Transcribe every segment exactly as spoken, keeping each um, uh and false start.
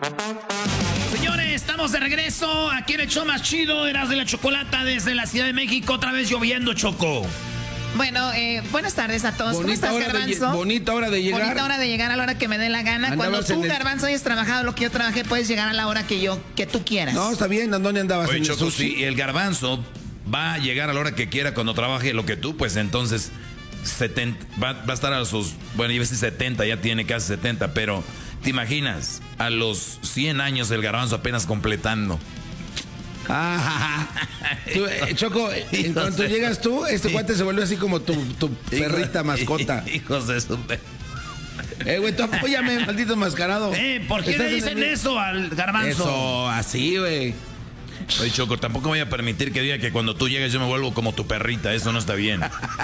Señores, estamos de regreso aquí en el show más chido, Eras de la Chocolata, desde la Ciudad de México, otra vez lloviendo, Choco. Bueno, eh, buenas tardes a todos. Bonita ¿Cómo estás, Garbanzo? Bonita hora de llegar. Bonita hora de llegar a la hora que me dé la gana. Cuando tú, el... Garbanzo, hayas trabajado lo que yo trabajé, puedes llegar a la hora que yo, que tú quieras. No, está bien. ¿Dónde andabas? Oye, en Choco, el si el Garbanzo va a llegar a la hora que quiera cuando trabaje lo que tú, pues entonces setenta, va, va a estar a sus, bueno, iba a decir setenta, ya tiene casi setenta, pero ¿te imaginas? A los cien años el Garbanzo apenas completando. Ah, tú, eh, Choco, en cuanto llegas tú, este cuate se vuelve así como tu, tu perrita mascota. Hijos de su... Eh, güey, tú apóyame, maldito mascarado. Eh, ¿por qué le dicen el... eso al Garbanzo? Eso, así, güey. Oye, Choco, tampoco voy a permitir que diga que cuando tú llegues yo me vuelvo como tu perrita. Eso no está bien.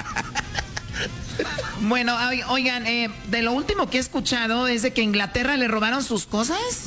Bueno, oigan, eh, de lo último que he escuchado es de que a Inglaterra le robaron sus cosas.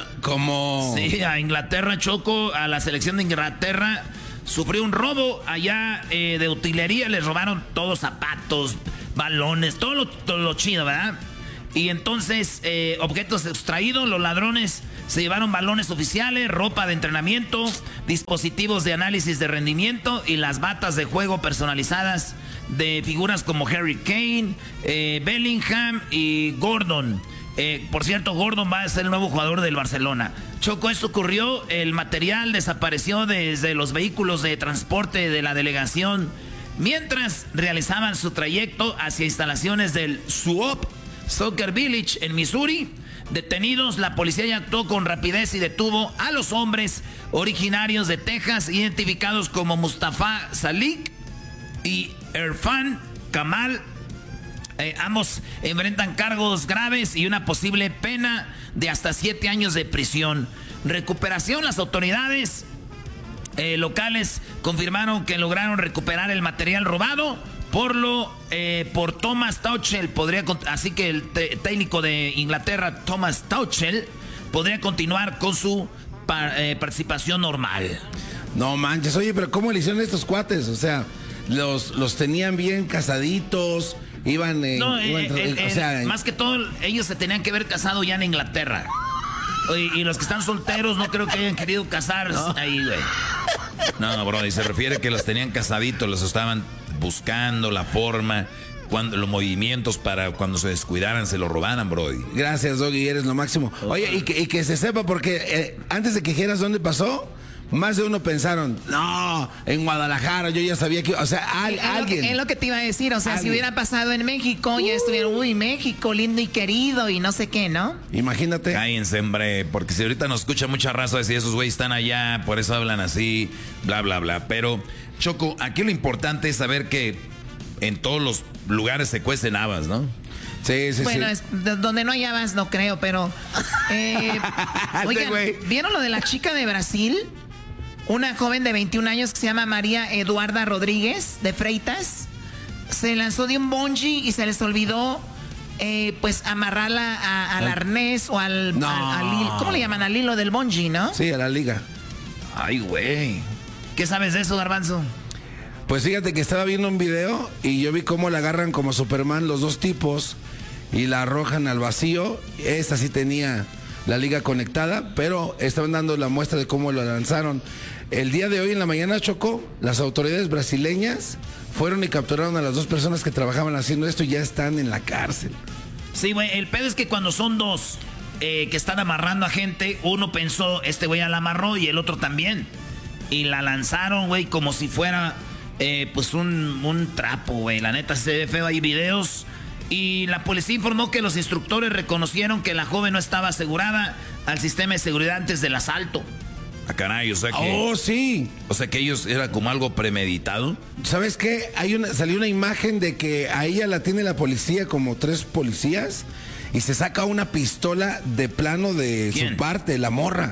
¿Cómo? Sí, a Inglaterra, Choco, a la selección de Inglaterra sufrió un robo allá eh, de utilería. Les robaron todos zapatos, balones, todo lo, todo lo chido, ¿verdad? Y entonces, eh, objetos extraídos, los ladrones se llevaron balones oficiales, ropa de entrenamiento, dispositivos de análisis de rendimiento y las batas de juego personalizadas de figuras como Harry Kane, eh, Bellingham y Gordon. Eh, por cierto, Gordon va a ser el nuevo jugador del Barcelona. Choco, esto ocurrió, el material desapareció desde los vehículos de transporte de la delegación mientras realizaban su trayecto hacia instalaciones del S W O P Soccer Village en Missouri. Detenidos, la policía ya actuó con rapidez y detuvo a los hombres originarios de Texas, identificados como Mustafa Salik y Irfan Kamal. Eh, ambos enfrentan cargos graves y una posible pena de hasta siete años de prisión. Recuperación, las autoridades eh, locales confirmaron que lograron recuperar el material robado por lo eh, por Thomas Tuchel. Podría, así que el te, técnico de Inglaterra, Thomas Tuchel, podría continuar con su par, eh, participación normal. No manches, oye, pero ¿cómo le hicieron estos cuates? O sea, los, los tenían bien casaditos. Iban, eh, no, iban eh, eh, o sea, más que todo, ellos se tenían que haber casado ya en Inglaterra. Y, y los que están solteros no creo que hayan querido casar no. ahí, güey. No, bro, y se refiere que los tenían casaditos, los estaban buscando la forma, cuando los movimientos para cuando se descuidaran se lo robaran, bro. Gracias, Doggy, eres lo máximo. Oye, y que, y que se sepa, porque eh, antes de que dijeras dónde pasó, más de uno pensaron, no, en Guadalajara, yo ya sabía que, o sea, al, es alguien. Lo que, es lo que te iba a decir, o sea, alguien. Si hubiera pasado en México, uh. ya estuvieron, uy, México, lindo y querido, y no sé qué, ¿no? Imagínate. Cállense, hombre, porque si ahorita nos escucha mucha raza, si esos güeyes están allá, por eso hablan así, bla, bla, bla. Pero, Choco, aquí lo importante es saber que en todos los lugares se cuecen habas, ¿no? Sí, sí, bueno, sí. Es, de, donde no hay habas, no creo, pero... Eh, oigan, ¿vieron lo de la chica de Brasil? Una joven de veintiún años que se llama María Eduarda Rodríguez, de Freitas, se lanzó de un bungee y se les olvidó, eh, pues, amarrarla a, al arnés o al, no. al, al hilo. ¿Cómo le llaman? Al hilo del bungee, ¿no? Sí, a la liga. Ay, güey. ¿Qué sabes de eso, Garbanzo? Pues fíjate que estaba viendo un video y yo vi cómo la agarran como Superman los dos tipos y la arrojan al vacío. Esta sí tenía la liga conectada, pero estaban dando la muestra de cómo lo lanzaron. El día de hoy en la mañana, Choco, las autoridades brasileñas fueron y capturaron a las dos personas que trabajaban haciendo esto y ya están en la cárcel. Sí, güey, el pedo es que cuando son dos eh, que están amarrando a gente, uno pensó, este güey ya la amarró y el otro también. Y la lanzaron, güey, como si fuera, eh, pues, un, un trapo, güey. La neta se ve feo, hay videos. Y la policía informó que los instructores reconocieron que la joven no estaba asegurada al sistema de seguridad antes del asalto. Ah, caray, o sea que... Oh, sí. O sea que ellos era como algo premeditado. ¿Sabes qué? Hay una, salió una imagen de que a ella la tiene la policía, como tres policías, y se saca una pistola de plano de ¿Quién? su parte, la morra.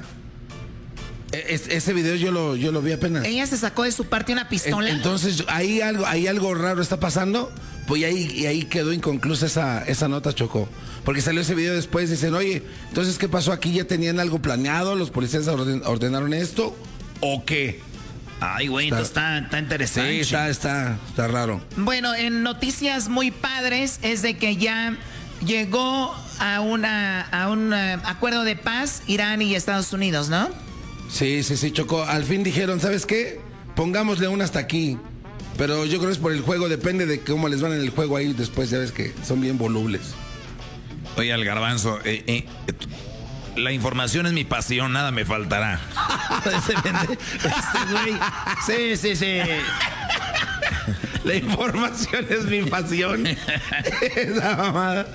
Es, ese video yo lo, yo lo vi apenas. Ella se sacó de su parte una pistola. Entonces, ahí algo, ahí algo raro está pasando. Pues y ahí, y ahí quedó inconclusa esa, esa nota, Choco. Porque salió ese video después, dicen, oye, entonces, ¿qué pasó aquí? ¿Ya tenían algo planeado? ¿Los policías orden, ordenaron esto? ¿O qué? Ay, güey, entonces está, está interesante. Sí, está, está, está raro. Bueno, en noticias muy padres es de que ya llegó a, una, a un uh, acuerdo de paz Irán y Estados Unidos, ¿no? Sí, sí, sí, Choco. Al fin dijeron, ¿sabes qué? Pongámosle un hasta aquí. Pero yo creo que es por el juego, depende de cómo les van en el juego ahí después, ya ves que son bien volubles. Oye, al garbanzo, eh, eh, la información es mi pasión, nada me faltará. Este güey. Sí, sí, sí. La información es mi pasión. Esa mamada.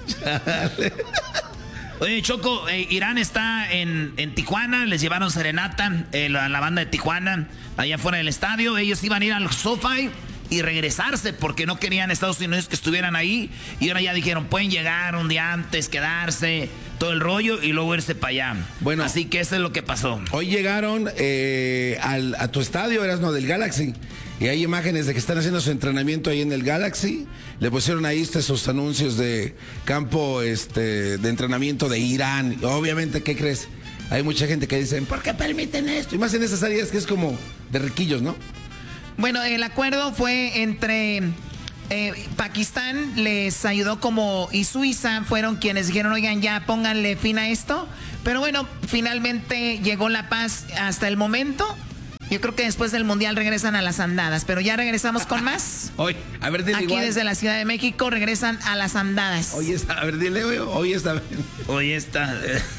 Oye, Choco, eh, Irán está en, en Tijuana, les llevaron serenata, eh, la, la banda de Tijuana, allá afuera del estadio. Ellos iban a ir al SoFi y regresarse porque no querían Estados Unidos que estuvieran ahí. Y ahora ya dijeron, pueden llegar un día antes, quedarse, todo el rollo y luego irse para allá. Bueno, así que eso es lo que pasó. Hoy llegaron eh, al, a tu estadio, Erasmo, del Galaxy. Y hay imágenes de que están haciendo su entrenamiento ahí en el Galaxy. Le pusieron ahí este, sus anuncios de campo este, de entrenamiento de Irán. Obviamente, ¿qué crees? Hay mucha gente que dicen, ¿por qué permiten esto? Y más en esas áreas que es como de riquillos, ¿no? Bueno, el acuerdo fue entre eh, Pakistán, les ayudó como, y Suiza fueron quienes dijeron, oigan, ya pónganle fin a esto. Pero bueno, finalmente llegó la paz hasta el momento. Yo creo que después del Mundial regresan a las andadas, pero ya regresamos con más. Hoy, a ver, dile Aquí igual. Desde la Ciudad de México regresan a las andadas. Hoy está, a ver, dile, hoy, hoy está. Hoy está.